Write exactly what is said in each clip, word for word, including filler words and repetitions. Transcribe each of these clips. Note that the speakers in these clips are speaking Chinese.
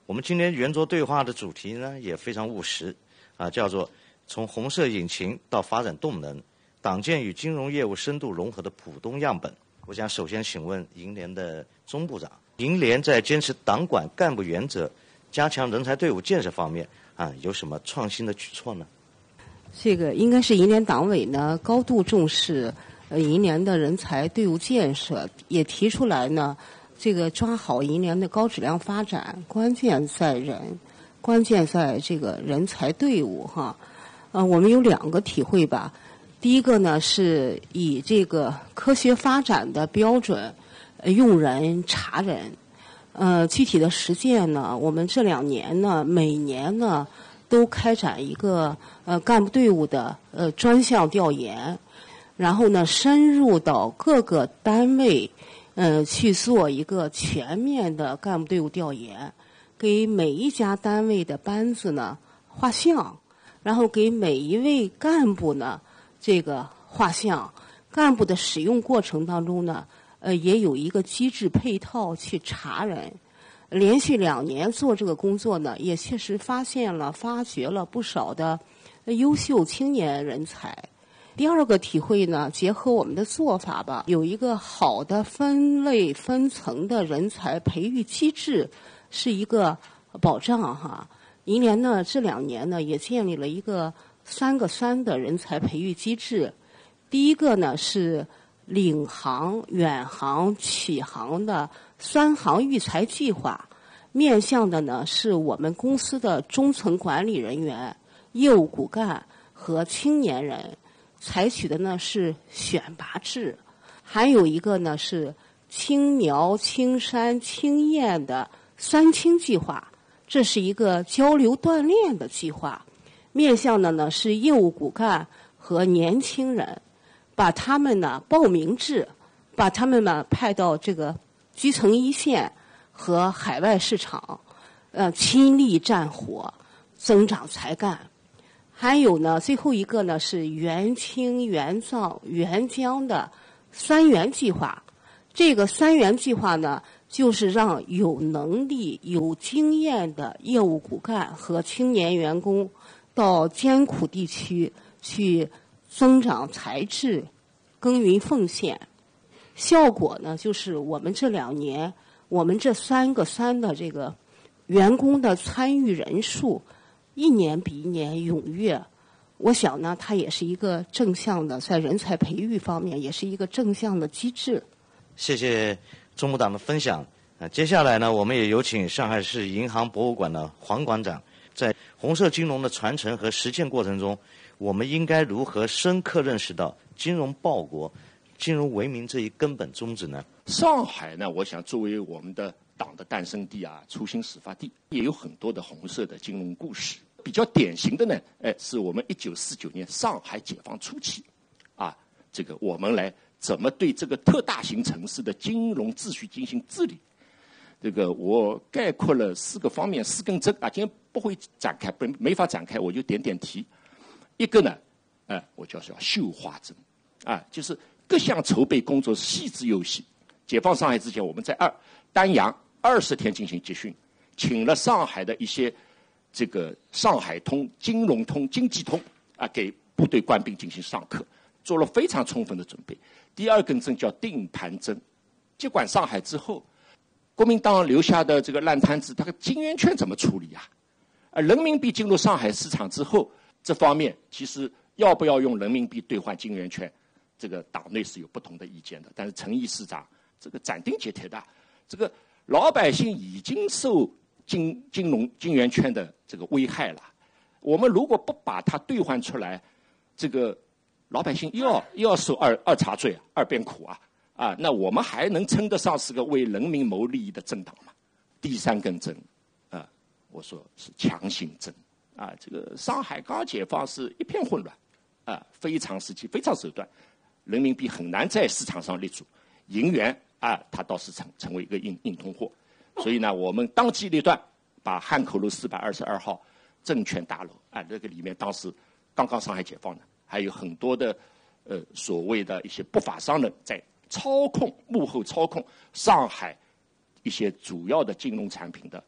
我们今天圆桌对话的主题呢也非常务实啊，叫做从红色引擎到发展动能，党建与金融业务深度融合的浦东样本。我想首先请问银联的钟部长，银联在坚持党管干部原则、加强人才队伍建设方面啊，有什么创新的举措呢？ 这个应该是银联党委呢高度重视呃银联的人才队伍建设，也提出来呢，这个抓好银联的高质量发展，关键在人，关键在这个人才队伍哈。呃，我们有两个体会吧。第一个呢，是以这个科学发展的标准，呃、用人查人。呃，具体的实践呢，我们这两年呢，每年呢都开展一个呃干部队伍的呃专项调研，然后呢深入到各个单位，呃去做一个全面的干部队伍调研，给每一家单位的班子呢画像，然后给每一位干部呢这个画像，干部的使用过程当中呢，呃，也有一个机制配套去查人。连续两年做这个工作呢，也确实发现了、发掘了不少的优秀青年人才。第二个体会呢，结合我们的做法吧，有一个好的分类分层的人才培育机制，是一个保障哈。银联呢这两年呢也建立了一个三个三的人才培育机制。第一个呢是领航、远航、启航的三航育才计划，面向的呢是我们公司的中层管理人员、业务骨干和青年人，采取的呢是选拔制。还有一个呢是青苗、青山、青燕的三青计划，这是一个交流锻炼的计划，面向的呢是业务骨干和年轻人，把他们呢报名制，把他们呢派到这个基层一线和海外市场，呃，亲历战火，增长才干。还有呢，最后一个呢是援青、援藏、援疆的三援计划。这个三援计划呢，就是让有能力、有经验的业务骨干和青年员工到艰苦地区去增长才智、耕耘奉献。效果呢，就是我们这两年，我们这三个三的这个员工的参与人数，一年比一年踊跃。我想呢，它也是一个正向的，在人才培育方面也是一个正向的机制。 谢谢钟部长的分享。啊，接下来呢，我们也有请上海市银行博物馆的黄馆长，在红色金融的传承和实践过程中，我们应该如何深刻认识到金融报国、金融为民这一根本宗旨呢？ 上海呢，我想作为我们的党的诞生地啊，初心始发地，也有很多的红色的金融故事。比较典型的呢，哎，是我们一九四九年上海解放初期，啊，这个我们来怎么对这个特大型城市的金融秩序进行治理。这个我概括了四个方面，四根针啊，今天不会展开，不没法展开，我就点点题。一个呢，哎、呃，我叫叫绣花针，啊，就是各项筹备工作细致又细。解放上海之前，我们在二丹阳二十天进行集训，请了上海的一些这个上海通、金融通、经济通啊，给部队官兵进行上课，做了非常充分的准备。第二根针叫定盘针，接管上海之后，国民党留下的这个烂摊子，它的金圆券怎么处理啊？而人民币进入上海市场之后，这方面其实要不要用人民币兑换金圆券，这个党内是有不同的意见的。但是陈毅市长这个斩钉截铁的，这个老百姓已经受金金融金圆券的这个危害了，我们如果不把它兑换出来，这个老百姓又要又要受二二茬罪啊，二遍苦啊啊！那我们还能称得上是个为人民谋利益的政党吗？第三根针啊，我说是强行针啊！这个上海刚解放是一片混乱啊，非常时期非常手段，人民币很难在市场上立足，银元啊，它倒是成成为一个硬硬通货。所以呢，我们当机立断，把汉口路四百二十二号证券大楼啊，这个里面当时刚刚上海解放的，还有很多的呃所谓的一些不法商人在操控幕后操控上海一些主要的金融产品的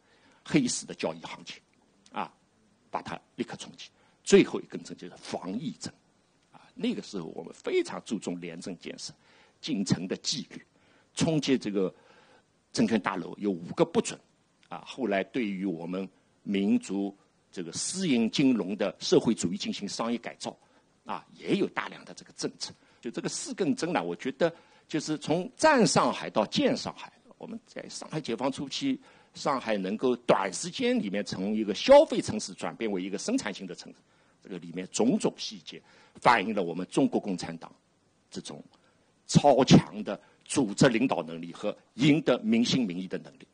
黑市的交易行情，啊，把它立刻冲击。最后一根针就是防疫针，啊，那个时候我们非常注重廉政建设、进城的纪律。冲击这个证券大楼有五个不准，啊，后来对于我们民族这个私营金融的社会主义进行商业改造，啊，也有大量的这个政策。就这个四根针呢，我觉得就是从战上海到建上海，我们在上海解放初期，上海能够短时间里面从一个消费城市转变为一个生产性的城市，这个里面种种细节反映了我们中国共产党这种超强的组织领导能力和赢得民心民意的能力。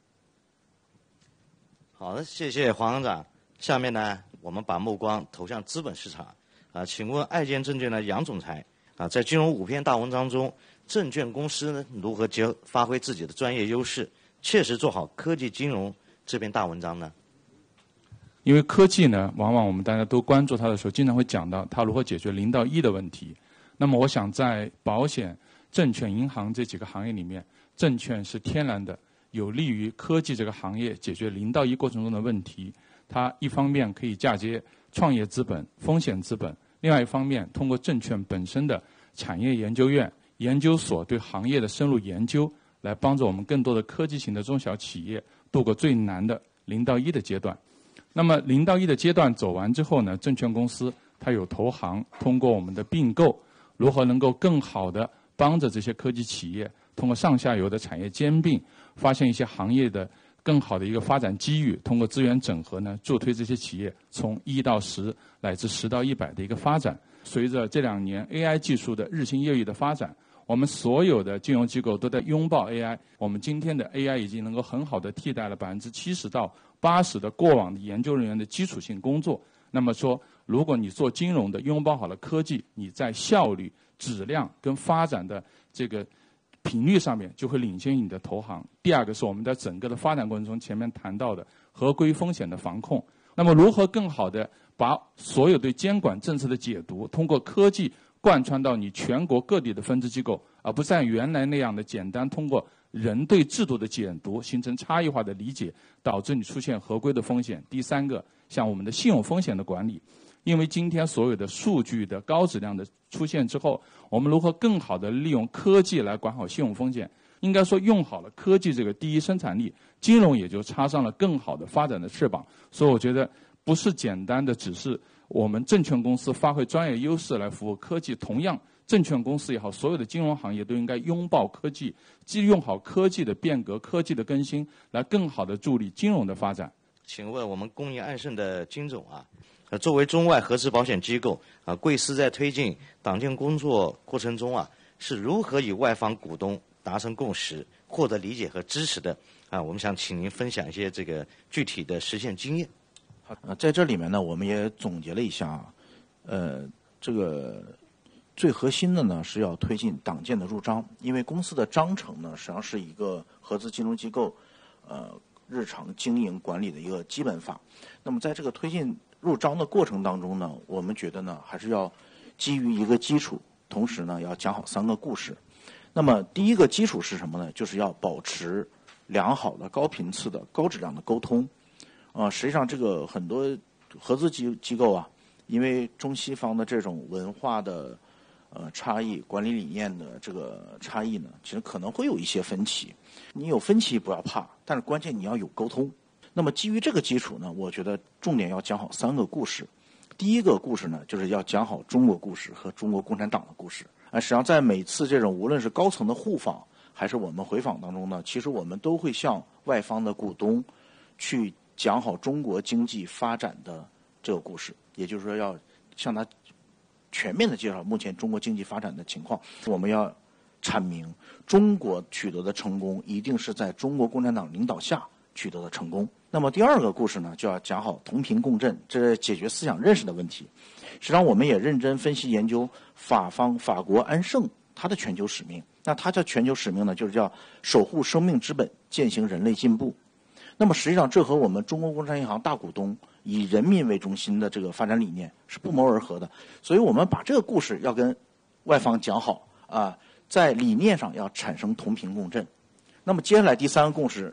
好的，谢谢黄行长。下面呢，我们把目光投向资本市场。啊，请问爱建证券的杨总裁啊，在金融五篇大文章中，证券公司呢如何结发挥自己的专业优势，切实做好科技金融这篇大文章呢？ 因为科技呢，往往我们大家都关注它的时候，经常会讲到它如何解决零到一的问题。那么，我想在保险、证券、银行这几个行业里面，证券是天然的有利于科技这个行业解决零到一过程中的问题。它一方面可以嫁接创业资本、风险资本，另外一方面通过证券本身的产业研究院、研究所对行业的深入研究，来帮助我们更多的科技型的中小企业度过最难的零到一的阶段。那么零到一的阶段走完之后呢，证券公司它有投行，通过我们的并购，如何能够更好的帮着这些科技企业，通过上下游的产业兼并，发现一些行业的更好的一个发展机遇，通过资源整合呢，助推这些企业从一到十乃至十到一百的一个发展。随着这两年 A I 技术的日新月异的发展，我们所有的金融机构都在拥抱 A I。我们今天的 A I 已经能够很好的替代了百分之七十到八十的过往的研究人员的基础性工作。那么说，如果你做金融的拥抱好了科技，你在效率、质量跟发展的这个频率上面就会领先你的投行。第二个是我们在整个的发展过程中前面谈到的合规风险的防控。那么如何更好的把所有对监管政策的解读通过科技贯穿到你全国各地的分支机构，而不像原来那样的简单通过人对制度的解读形成差异化的理解，导致你出现合规的风险。第三个，像我们的信用风险的管理，因为今天所有的数据的高质量的出现之后，我们如何更好的利用科技来管好信用风险？应该说用好了科技这个第一生产力，金融也就插上了更好的发展的翅膀。所以我觉得不是简单的只是我们证券公司发挥专业优势来服务科技，同样证券公司也好，所有的金融行业都应该拥抱科技，既用好科技的变革、科技的更新，来更好的助力金融的发展。 请问我们公益安盛的金总啊，呃，作为中外合资保险机构啊，贵司在推进党建工作过程中啊，是如何与外方股东达成共识、获得理解和支持的啊？我们想请您分享一些这个具体的实践经验。 好，呃，在这里面呢，我们也总结了一下啊，呃，这个最核心的呢是要推进党建的入章，因为公司的章程呢，实际上是一个合资金融机构呃日常经营管理的一个基本法。那么在这个推进入章的过程当中呢，我们觉得呢，还是要基于一个基础，同时呢，要讲好三个故事。那么第一个基础是什么呢？就是要保持良好的、高频次的、高质量的沟通。啊、呃，实际上这个很多合资机机构啊，因为中西方的这种文化的呃差异、管理理念的这个差异呢，其实可能会有一些分歧。你有分歧不要怕，但是关键你要有沟通。那么基于这个基础呢，我觉得重点要讲好三个故事。第一个故事呢，就是要讲好中国故事和中国共产党的故事。啊，实际上在每次这种无论是高层的互访，还是我们回访当中呢，其实我们都会向外方的股东去讲好中国经济发展的这个故事，也就是说要向他全面的介绍目前中国经济发展的情况。我们要阐明中国取得的成功一定是在中国共产党领导下取得的成功。那么第二个故事呢，就要讲好同频共振，这是解决思想认识的问题。实际上我们也认真分析研究法方法国安盛它的全球使命。那它叫全球使命呢，就是叫守护生命之本，践行人类进步。那么实际上这和我们中国共产银行大股东以人民为中心的这个发展理念是不谋而合的。所以我们把这个故事要跟外方讲好啊，在理念上要产生同频共振。那么接下来第三个故事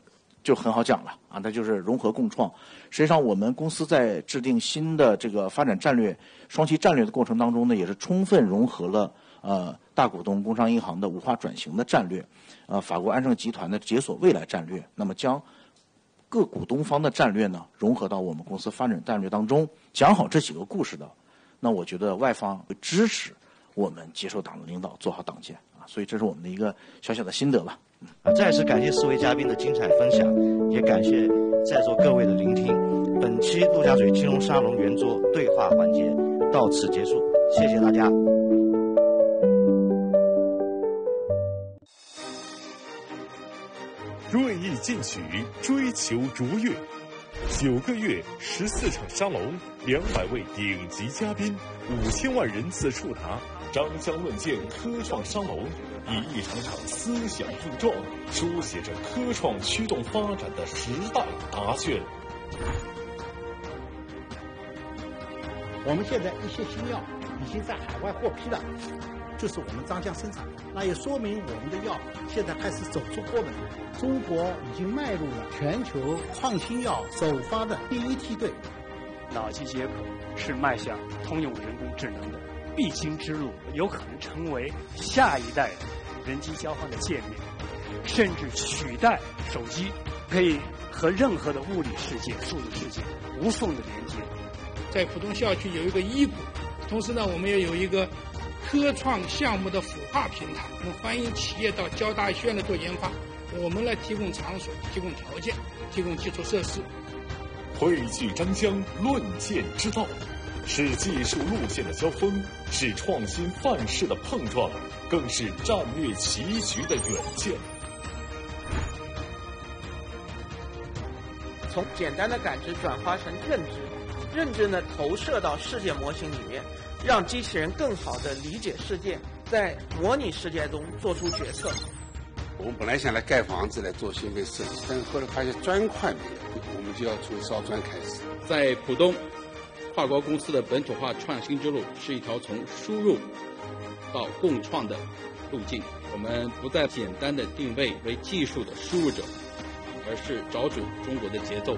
就很好讲了啊，那就是融合共创。实际上，我们公司在制定新的这个发展战略、双期战略的过程当中呢，也是充分融合了呃大股东工商银行的五化转型的战略，呃法国安盛集团的解锁未来战略，那么将各股东方的战略呢融合到我们公司发展战略当中。讲好这几个故事的，那我觉得外方会支持我们接受党的领导，做好党建啊，所以这是我们的一个小小的心得吧。 啊，再次感谢四位嘉宾的精彩分享，也感谢在座各位的聆听。本期陆家嘴金融沙龙圆桌对话环节到此结束，谢谢大家。 锐意进取，追求卓越。九个月，十四场沙龙，两百位顶级嘉宾，五千万人次触达，张江论剑科创沙龙，以一场场思想碰撞，书写着科创驱动发展的时代答卷。 我们现在一些新药已经在海外获批了，就是我们张江生产，那也说明我们的药现在开始走出国门，中国已经迈入了全球创新药首发的第一梯队。 脑机接口是迈向通用人工智能的必经之路，有可能成为下一代人机交换的界面，甚至取代手机，可以和任何的物理世界、数字世界无缝的连接。 在浦东校区有一个医股，同时呢，我们也有一个科创项目的孵化平台，我们欢迎企业到交大医学院来做研发，我们来提供场所、提供条件、提供基础设施。 汇聚张江，论剑之道，是技术路线的交锋，是创新范式的碰撞，更是战略棋局的远见。 从简单的感知转化成认知，认知呢投射到世界模型里面，让机器人更好地理解世界，在模拟世界中做出决策。 我们本来想来盖房子来做芯片设计，但是后来发现砖块没有，我们就要从烧砖开始。 在浦东，跨国公司的本土化创新之路是一条从输入到共创的路径。我们不再简单的定位为技术的输入者，而是找准中国的节奏，